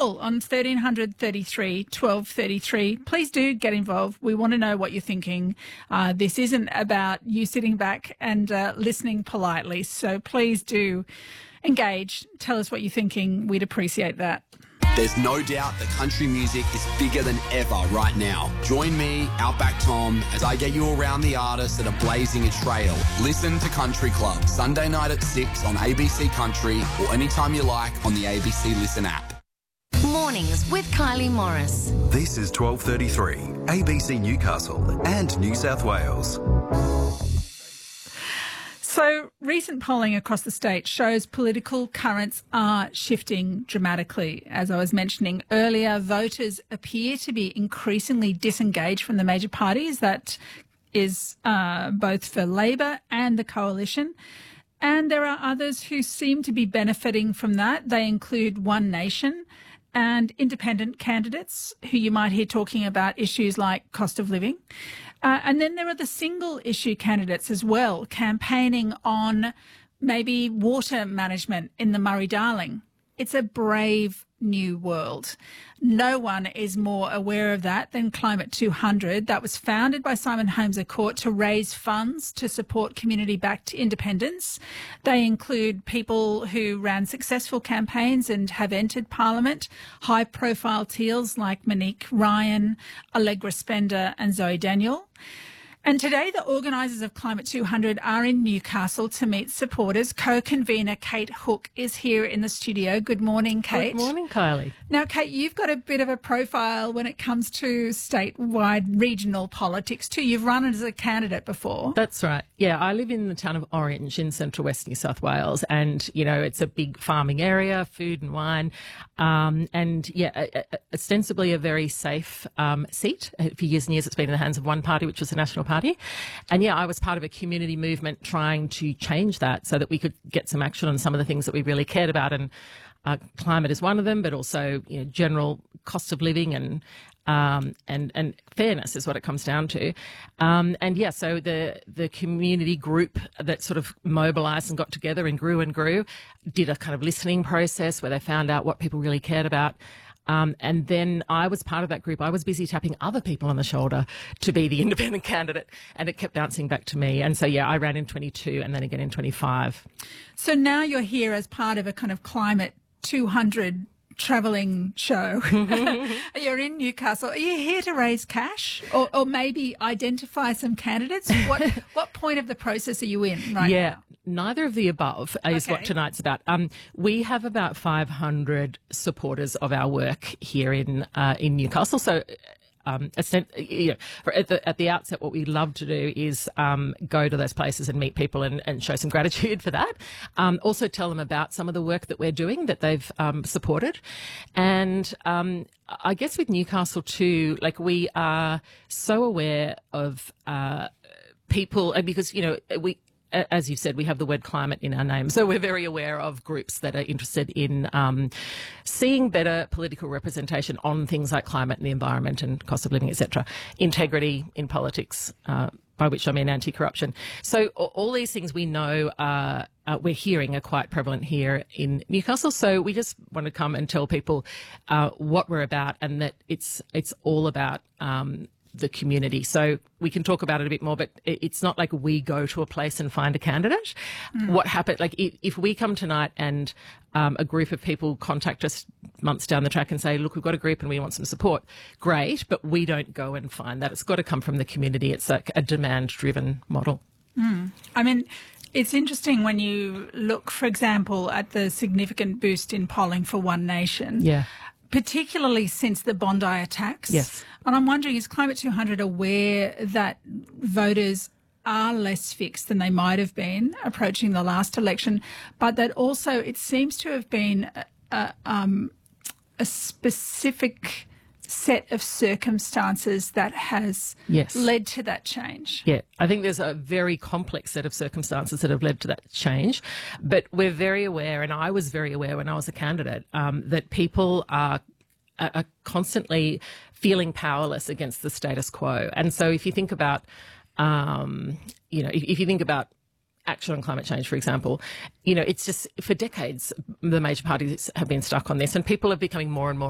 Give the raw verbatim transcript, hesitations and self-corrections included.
call on thirteen hundred thirty-three twelve thirty-three. Please do get involved. We want to know what you're thinking. Uh, this isn't about you sitting back and uh, listening politely. So please do engage. Tell us what you're thinking. We'd appreciate that. There's no doubt that country music is bigger than ever right now. Join me, Outback Tom, as I get you around the artists that are blazing a trail. Listen to Country Club, Sunday night at six on A B C Country or anytime you like on the A B C Listen app. Mornings with Kylie Morris. This is twelve thirty-three, A B C Newcastle and New South Wales. So recent polling across the state shows political currents are shifting dramatically. As I was mentioning earlier, voters appear to be increasingly disengaged from the major parties. That is uh, both for Labor and the Coalition. And there are others who seem to be benefiting from that. They include One Nation and independent candidates who you might hear talking about issues like cost of living. Uh, and then there are the single issue candidates as well, campaigning on maybe water management in the Murray-Darling. It's a brave new world. No one is more aware of that than Climate two hundred. That was founded by Simon Holmes à Court to raise funds to support community-backed independence. They include people who ran successful campaigns and have entered Parliament, high-profile teals like Monique Ryan, Allegra Spender and Zoe Daniel. And today, the organisers of Climate two hundred are in Newcastle to meet supporters. Co-convener Kate Hook is here in the studio. Good morning, Kate. Good morning, Kylie. Now, Kate, you've got a bit of a profile when it comes to statewide regional politics too. You've run as a candidate before. That's right. Yeah, I live in the town of Orange in central west New South Wales, and, you know, it's a big farming area, food and wine, um, and, yeah, ostensibly a very safe um, seat. For years and years it's been in the hands of one party, which was the National Party. Party. And yeah, I was part of a community movement trying to change that so that we could get some action on some of the things that we really cared about. And uh, climate is one of them, but also, you know, general cost of living and um, and and fairness is what it comes down to. Um, and yeah, so the the community group that sort of mobilised and got together and grew and grew did a kind of listening process where they found out what people really cared about. Um, and then I was part of that group. I was busy tapping other people on the shoulder to be the independent candidate, and it kept bouncing back to me. And so, yeah, I ran in twenty-two and then again in twenty-five. So now you're here as part of a kind of Climate two hundred travelling show. You're in Newcastle. Are you here to raise cash or, or maybe identify some candidates? What what point of the process are you in right yeah, now? Neither of the above is okay. what tonight's about. Um, we have about five hundred supporters of our work here in uh, in Newcastle. So. Um, you know, at the, at the outset, what we love to do is um, go to those places and meet people and, and show some gratitude for that. Um, also tell them about some of the work that we're doing that they've um, supported. And um, I guess with Newcastle too, like we are so aware of uh, people, because, you know, we, as you said, we have the word climate in our name. So we're very aware of groups that are interested in um, seeing better political representation on things like climate and the environment and cost of living, et cetera. Integrity in politics, uh, by which I mean anti-corruption. So all these things we know uh, uh, we're hearing are quite prevalent here in Newcastle. So we just want to come and tell people uh, what we're about and that it's it's all about um the community. So we can talk about it a bit more, but it's not like we go to a place and find a candidate. Mm. What happened, like if, if we come tonight and um, a group of people contact us months down the track and say, look, we've got a group and we want some support, great, but we don't go and find that. It's got to come from the community. It's like a demand-driven model. Mm. I mean, it's interesting when you look, for example, at the significant boost in polling for One Nation. Yeah. Particularly since the Bondi attacks. Yes. And I'm wondering, is Climate two hundred aware that voters are less fixed than they might have been approaching the last election, but that also it seems to have been a, a, um, a specific set of circumstances that has yes. led to that change? Yeah, I think there's a very complex set of circumstances that have led to that change, but we're very aware, and I was very aware when I was a candidate, um, that people are, are constantly feeling powerless against the status quo. And so if you think about, um, you know, if, if you think about action on climate change, for example, you know, it's just for decades the major parties have been stuck on this, and people are becoming more and more